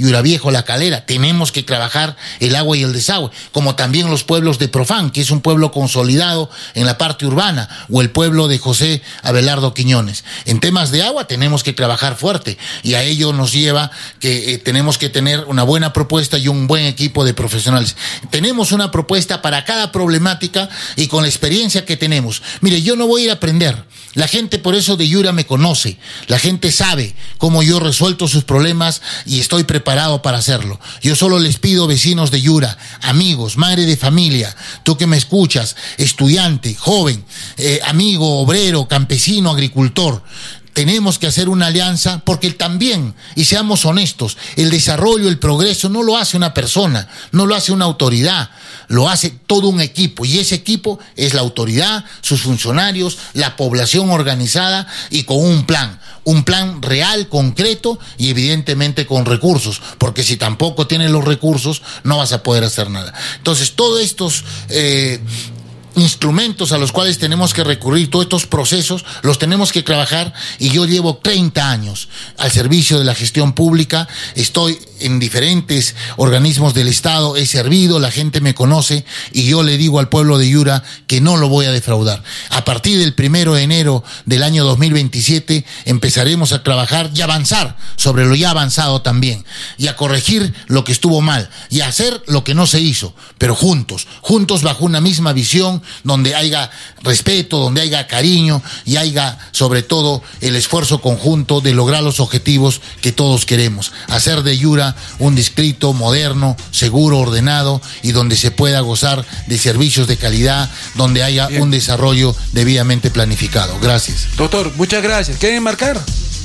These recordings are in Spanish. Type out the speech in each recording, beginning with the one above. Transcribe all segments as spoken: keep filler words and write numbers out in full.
Yura Viejo, La Calera, tenemos que trabajar el agua y el desagüe, como también los pueblos de Profán, que es un pueblo consolidado en la parte urbana, o el pueblo de José Abelardo Quiñones. En temas de agua tenemos que trabajar fuerte, y a ello nos lleva que eh, tenemos que tener una buena propuesta y un buen equipo de profesionales. Tenemos una propuesta para cada problemática y con la experiencia que tenemos. Mire, yo no voy a ir a aprender. La gente por eso de Yura me conoce. La gente sabe cómo yo resuelto sus problemas y estoy preparado para hacerlo. Yo solo les pido, vecinos de Yura, amigos, madre de familia, tú que me escuchas, estudiante, joven, eh, amigo, obrero, campesino, agricultor, tenemos que hacer una alianza, porque también, y seamos honestos, el desarrollo, el progreso no lo hace una persona, no lo hace una autoridad, lo hace todo un equipo, y ese equipo es la autoridad, sus funcionarios, la población organizada y con un plan, un plan real, concreto y evidentemente con recursos, porque si tampoco tienes los recursos no vas a poder hacer nada. Entonces, todos estos eh, instrumentos a los cuales tenemos que recurrir, todos estos procesos los tenemos que trabajar, y yo llevo treinta años al servicio de la gestión pública, estoy en diferentes organismos del Estado, he servido, la gente me conoce, y yo le digo al pueblo de Yura que no lo voy a defraudar. A partir del primero de enero del año dos mil veintisiete empezaremos a trabajar y avanzar sobre lo ya avanzado también, y a corregir lo que estuvo mal, y a hacer lo que no se hizo, pero juntos, juntos bajo una misma visión, donde haya respeto, donde haya cariño y haya sobre todo el esfuerzo conjunto de lograr los objetivos que todos queremos. Hacer de Yura un distrito moderno, seguro, ordenado, y donde se pueda gozar de servicios de calidad, donde haya Bien. un desarrollo debidamente planificado. Gracias. Doctor, muchas gracias. ¿Quieren marcar?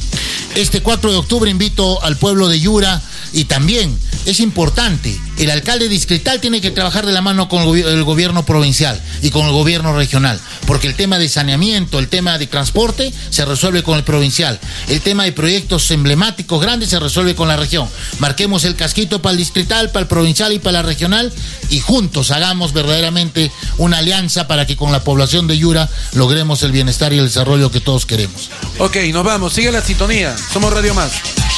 Este cuatro de octubre invito al pueblo de Yura, y también es importante, el alcalde distrital tiene que trabajar de la mano con el gobierno provincial y con el gobierno regional, porque el tema de saneamiento, el tema de transporte se resuelve con el provincial, el tema de proyectos emblemáticos grandes se resuelve con la región. Marquemos el casquito para el distrital, para el provincial y para la regional, y juntos hagamos verdaderamente una alianza para que con la población de Yura logremos el bienestar y el desarrollo que todos queremos. Ok, nos vamos, sigue la sintonía, somos Radio Más.